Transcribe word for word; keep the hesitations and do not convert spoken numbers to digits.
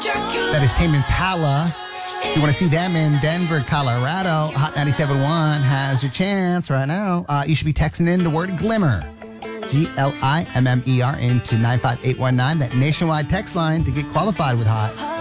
That is Tame Impala. If you want to see them in Denver, Colorado, Hot ninety-seven point one has your chance right now. Uh, you should be texting in the word Glimmer, G L I M M E R, into nine five eight one nine, that nationwide text line to get qualified with Hot.